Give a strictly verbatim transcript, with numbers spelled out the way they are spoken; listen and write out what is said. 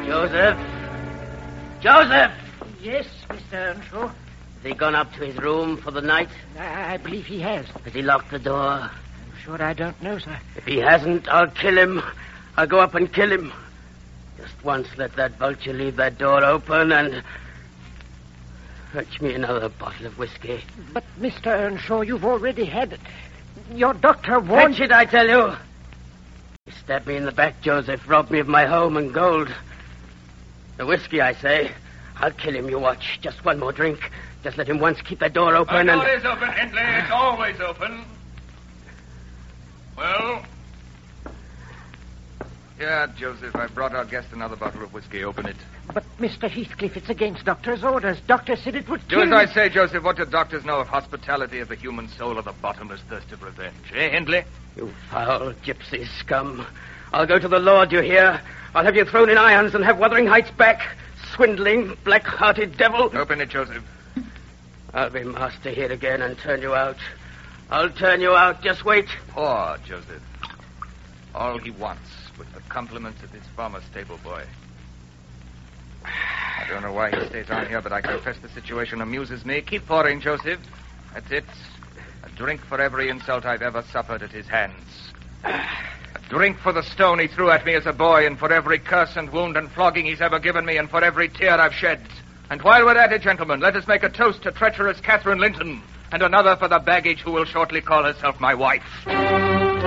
Joseph? Joseph! Yes, Mister Earnshaw. Has he gone up to his room for the night? I believe he has. Has he locked the door? I'm sure I don't know, sir. If he hasn't, I'll kill him. I'll go up and kill him. Just once let that vulture leave that door open and... fetch me another bottle of whiskey. But, Mister Earnshaw, you've already had it. Your doctor warned... Fetch it, I tell you. You stabbed me in the back, Joseph. Robbed me of my home and gold. The whiskey, I say. I'll kill him, you watch. Just one more drink. Just let him once keep that door open The and... door is open, Hindley. It's always open. Well? Yeah, Joseph, I brought our guest another bottle of whiskey. Open it. But, Mister Heathcliff, it's against doctor's orders. Doctor said it would Do kill as I me. say, Joseph. What do doctors know of hospitality, of the human soul, or the bottomless thirst of revenge? Eh, Hindley? You foul gypsy scum. I'll go to the law, do you hear? I'll have you thrown in irons and have Wuthering Heights back. Swindling, black-hearted devil. Open it, Joseph. I'll be master here again and turn you out. I'll turn you out. Just wait. Poor Joseph. All he wants, with the compliments of his former stable boy. I don't know why he stays on here, but I confess the situation amuses me. Keep pouring, Joseph. That's it. A drink for every insult I've ever suffered at his hands. A drink for the stone he threw at me as a boy, and for every curse and wound and flogging he's ever given me, and for every tear I've shed. And while we're at it, gentlemen, let us make a toast to treacherous Catherine Linton, and another for the baggage who will shortly call herself my wife.